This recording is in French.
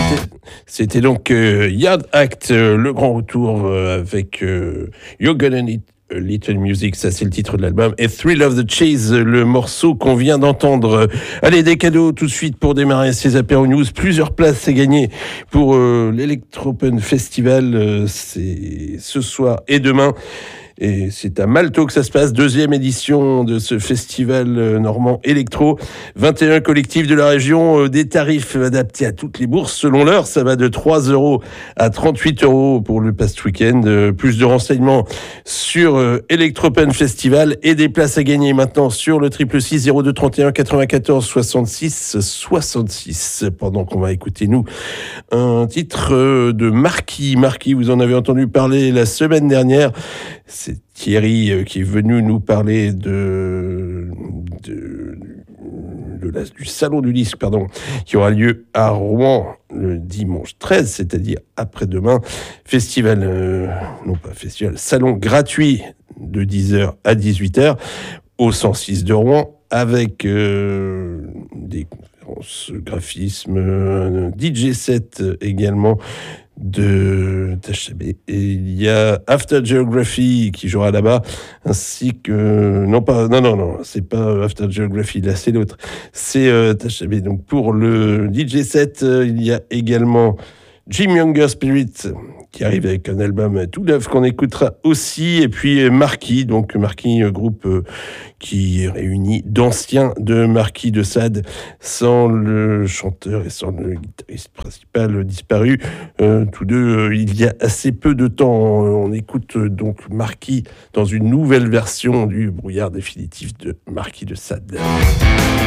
C'était donc Yard Act, le grand retour avec You're Gonna Need a Little Music, ça c'est le titre de l'album, et Thrill of the Chase, le morceau qu'on vient d'entendre. Allez, des cadeaux tout de suite pour démarrer ces apéros news. Plusieurs places à gagner pour l'Electropen Festival, c'est ce soir et demain. Et c'est à Malto que ça se passe, deuxième édition de ce festival normand électro. 21 collectifs de la région, des tarifs adaptés à toutes les bourses selon l'heure. Ça va de 3 € à 38 € pour le past week-end. Plus de renseignements sur Electropen Festival et des places à gagner maintenant sur le 666 02 31 94 66 66. Pendant qu'on va écouter, nous, un titre de Marquis. Marquis, vous en avez entendu parler la semaine dernière. C'est Thierry qui est venu nous parler du Salon du Disque, qui aura lieu à Rouen le dimanche 13, c'est-à-dire après-demain. Festival, salon gratuit de 10h à 18h au 106 de Rouen avec des conférences, graphisme, DJ set également de THB. Et il y a After Geography qui jouera là-bas, ainsi que... Non, c'est pas After Geography, là c'est l'autre. C'est THB. Donc pour le DJ set, il y a également Jim Younger Spirit qui arrive avec un album tout neuf qu'on écoutera aussi, et puis Marquis, groupe qui réunit d'anciens de Marquis de Sade, sans le chanteur et sans le guitariste principal disparu, tous deux il y a assez peu de temps. On écoute donc Marquis dans une nouvelle version du brouillard définitif de Marquis de Sade.